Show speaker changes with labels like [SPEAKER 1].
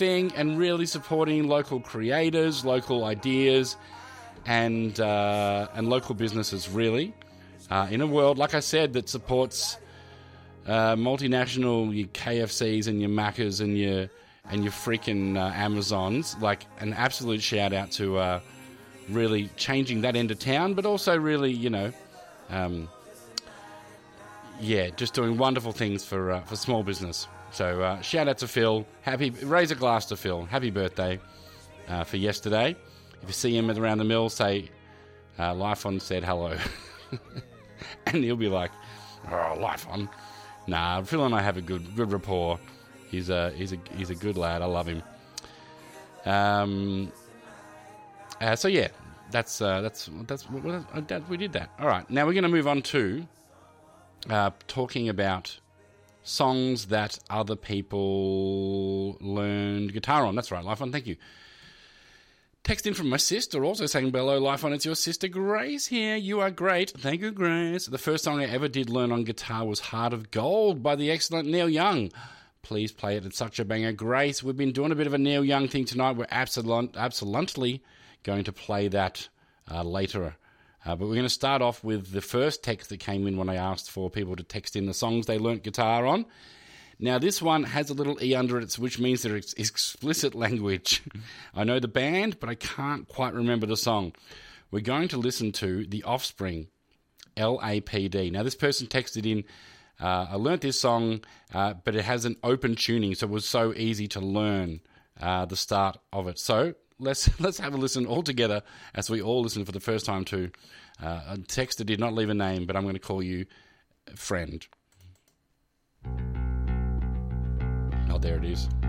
[SPEAKER 1] thing and really supporting local creators, local ideas, and local businesses, really. In a world, like I said, that supports multinational, your KFCs and your Maccas and your freaking Amazons, like an absolute shout out to really changing that end of town, but also really, just doing wonderful things for small business. So shout out to Phil. Raise a glass to Phil. Happy birthday for yesterday. If you see him around the mill, say Life On said hello. And he'll be like, oh, Life On. Nah, Phil and I have a good rapport. He's a good lad. I love him. So yeah, that's we did that. All right, now we're going to move on to talking about songs that other people learned guitar on. That's right, Life On. Thank you. Text in from my sister, also saying, "Hello, Life On. It's your sister Grace here. You are great. Thank you, Grace. The first song I ever did learn on guitar was Heart of Gold by the excellent Neil Young. Please play it. It's such a banger. Grace, we've been doing a bit of a Neil Young thing tonight. We're absolutely going to play that later. But we're going to start off with the first text that came in when I asked for people to text in the songs they learnt guitar on. Now, this one has a little E under it, which means that it's explicit language. I know the band, but I can't quite remember the song. We're going to listen to The Offspring, LAPD. Now, this person texted in, I learnt this song, but it has an open tuning, so it was so easy to learn the start of it. So let's have a listen all together as we all listen for the first time to a texter did not leave a name, but I'm going to call you friend. Oh, there it is.